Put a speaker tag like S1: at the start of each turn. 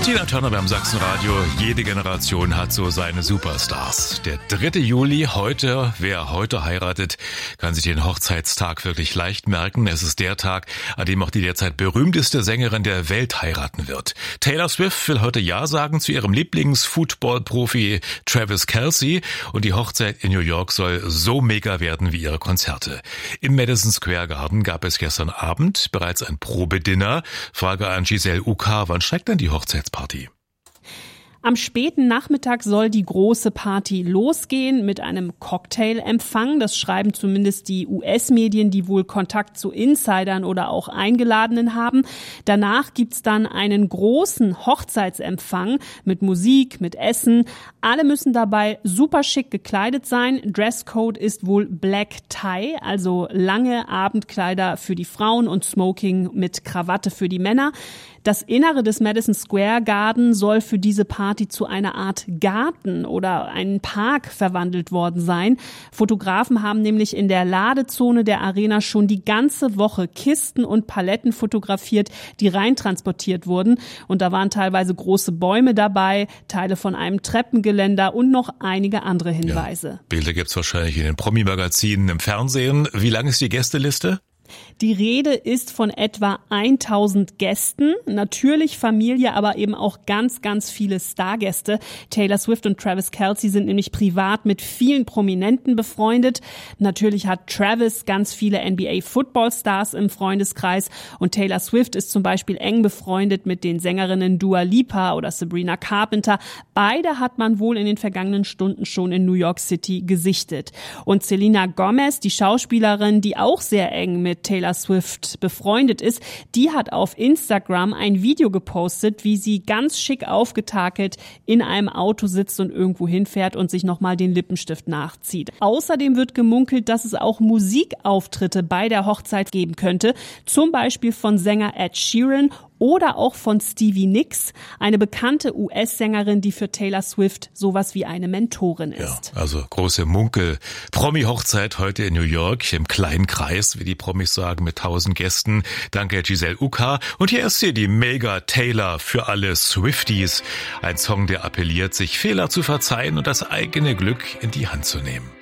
S1: Tina Turner beim Sachsenradio. Jede Generation hat so seine Superstars. Der 3. Juli, heute, wer heute heiratet, kann sich den Hochzeitstag wirklich leicht merken. Es ist der Tag, an dem auch die derzeit berühmteste Sängerin der Welt heiraten wird. Taylor Swift will heute Ja sagen zu ihrem Lieblings-Football-Profi Travis Kelce und die Hochzeit in New York soll so mega werden wie ihre Konzerte. Im Madison Square Garden gab es gestern Abend bereits ein Probedinner. Frage an Giselle Uka, wann steigt denn die Hochzeitsparty?
S2: Am späten Nachmittag soll die große Party losgehen mit einem Cocktailempfang. Das schreiben zumindest die US-Medien, die wohl Kontakt zu Insidern oder auch Eingeladenen haben. Danach gibt's dann einen großen Hochzeitsempfang mit Musik, mit Essen. Alle müssen dabei super schick gekleidet sein. Dresscode ist wohl Black Tie, also lange Abendkleider für die Frauen und Smoking mit Krawatte für die Männer. Das Innere des Madison Square Garden soll für diese Party zu einer Art Garten oder einen Park verwandelt worden sein. Fotografen haben nämlich in der Ladezone der Arena schon die ganze Woche Kisten und Paletten fotografiert, die reintransportiert wurden. Und da waren teilweise große Bäume dabei, Teile von einem Treppengeländer und noch einige andere Hinweise.
S1: Ja, Bilder gibt's wahrscheinlich in den Promi-Magazinen, im Fernsehen. Wie lang ist die Gästeliste?
S2: Die Rede ist von etwa 1000 Gästen, natürlich Familie, aber eben auch ganz, ganz viele Stargäste. Taylor Swift und Travis Kelce sind nämlich privat mit vielen Prominenten befreundet. Natürlich hat Travis ganz viele NBA-Football-Stars im Freundeskreis und Taylor Swift ist zum Beispiel eng befreundet mit den Sängerinnen Dua Lipa oder Sabrina Carpenter. Beide hat man wohl in den vergangenen Stunden schon in New York City gesichtet. Und Selena Gomez, die Schauspielerin, die auch sehr eng mit Taylor Swift befreundet ist, die hat auf Instagram ein Video gepostet, wie sie ganz schick aufgetakelt in einem Auto sitzt und irgendwo hinfährt und sich nochmal den Lippenstift nachzieht. Außerdem wird gemunkelt, dass es auch Musikauftritte bei der Hochzeit geben könnte, zum Beispiel von Sänger Ed Sheeran oder auch von Stevie Nicks, eine bekannte US-Sängerin, die für Taylor Swift sowas wie eine Mentorin ist.
S1: Ja, also große Promi-Hochzeit heute in New York, im kleinen Kreis, wie die Promis sagen, mit 1000 Gästen. Danke Giselle Uka. Und hier ist sie, die Mega Taylor für alle Swifties. Ein Song, der appelliert, sich Fehler zu verzeihen und das eigene Glück in die Hand zu nehmen.